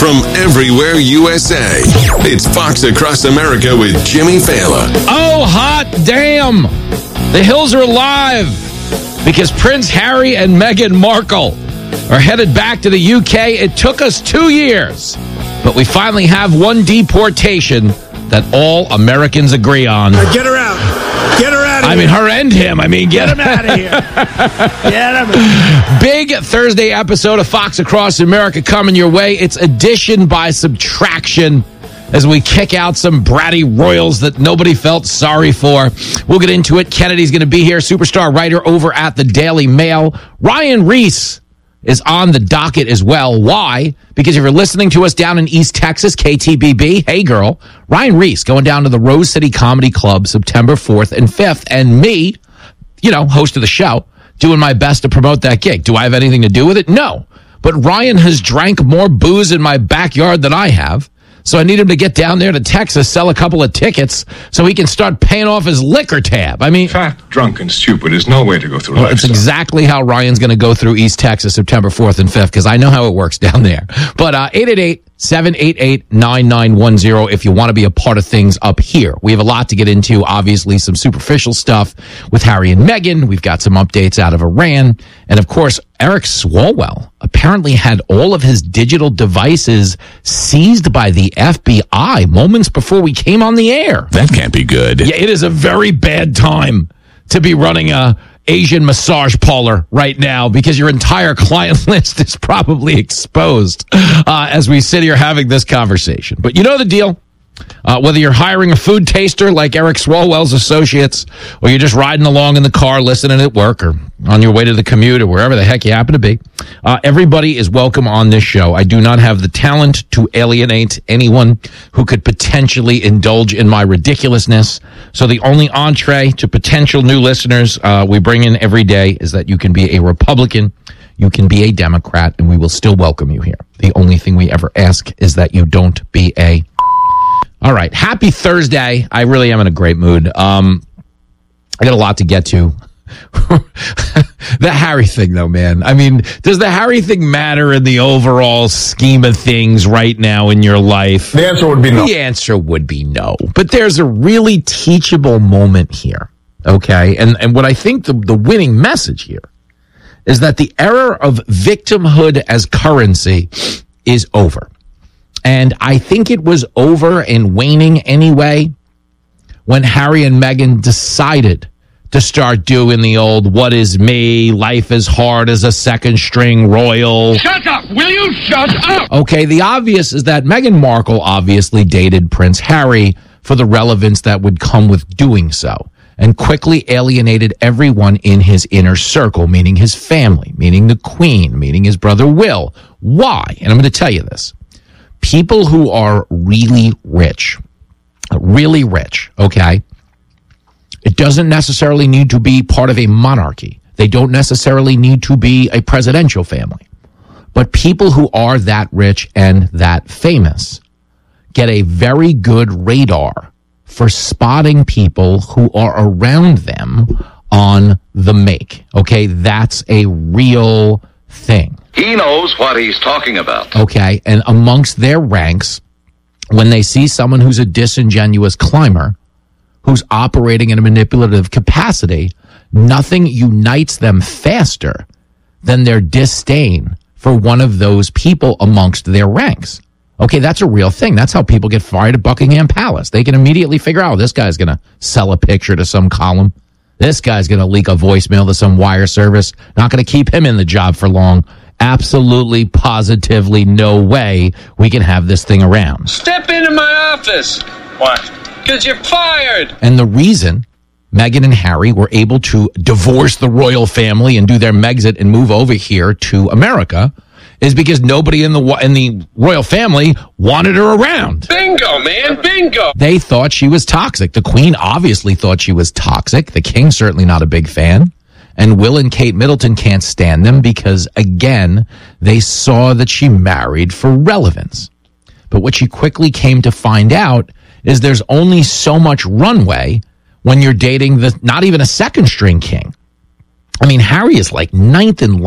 from everywhere USA. It's Fox Across America with Jimmy Fallon. Oh, hot damn! The hills are alive because Prince Harry and Meghan Markle are headed back to the UK. It took us 2 years, but we finally have one deportation that all Americans agree on. Get her out. Get her out of here. I mean, her and him. Get him out of here. Get him. Big Thursday episode of Fox Across America coming your way. It's addition by subtraction as we kick out some bratty royals that nobody felt sorry for. We'll get into it. Kennedy's going to be here, superstar writer over at the Daily Mail. Ryan Reese is on the docket as well. Why? Because if you're listening to us down in East Texas, KTBB, hey girl, Ryan Reese going down to the Rose City Comedy Club September 4th and 5th, and me, host of the show, doing my best to promote that gig. Do I have anything to do with it? No. But Ryan has drank more booze in my backyard than I have. So I need him to get down there to Texas, sell a couple of tickets so he can start paying off his liquor tab. Fat, drunk, and stupid is no way to go through life. It's exactly how Ryan's going to go through East Texas September 4th and 5th, because I know how it works down there. But 888-788-9910 if you want to be a part of things up here. We have a lot to get into, obviously some superficial stuff with Harry and Meghan. We've got some updates out of Iran. And, of course, Eric Swalwell apparently had all of his digital devices seized by the FBI moments before we came on the air. That can't be good. Yeah, it is a very bad time to be running a Asian massage parlor right now, because your entire client list is probably exposed as we sit here having this conversation. But you know the deal. Whether you're hiring a food taster like Eric Swalwell's associates, or you're just riding along in the car listening at work, or on your way to the commute, or wherever the heck you happen to be, everybody is welcome on this show. I do not have the talent to alienate anyone who could potentially indulge in my ridiculousness. So the only entree to potential new listeners we bring in every day is that you can be a Republican, you can be a Democrat, and we will still welcome you here. The only thing we ever ask is that you don't be a... All right. Happy Thursday. I really am in a great mood. I got a lot to get to. The Harry thing, though, man. Does the Harry thing matter in the overall scheme of things right now in your life? The answer would be no. The answer would be no. But there's a really teachable moment here, okay? And what I think the winning message here is that the era of victimhood as currency is over. And I think it was over and waning anyway when Harry and Meghan decided to start doing the old, what is me, life is hard as a second string royal. Shut up! Will you shut up? Okay, the obvious is that Meghan Markle obviously dated Prince Harry for the relevance that would come with doing so, and quickly alienated everyone in his inner circle, meaning his family, meaning the Queen, meaning his brother Will. Why? And I'm going to tell you this. People who are really rich, okay? It doesn't necessarily need to be part of a monarchy. They don't necessarily need to be a presidential family. But people who are that rich and that famous get a very good radar for spotting people who are around them on the make. Okay, that's a real thing. He knows what he's talking about. Okay, and amongst their ranks, when they see someone who's a disingenuous climber, who's operating in a manipulative capacity, nothing unites them faster than their disdain for one of those people amongst their ranks. Okay, that's a real thing. That's how people get fired at Buckingham Palace. They can immediately figure out, this guy's going to sell a picture to some column. This guy's going to leak a voicemail to some wire service. Not going to keep him in the job for long. Absolutely, positively, no way we can have this thing around. Step into my office. Why? Because you're fired. And the reason Meghan and Harry were able to divorce the royal family and do their Megxit and move over here to America is because nobody in the royal family wanted her around. Bingo, man, bingo. They thought she was toxic. The Queen obviously thought she was toxic. The King certainly not a big fan. And Will and Kate Middleton can't stand them because, again, they saw that she married for relevance. But what she quickly came to find out is there's only so much runway when you're dating not even a second string king. Harry is like ninth in line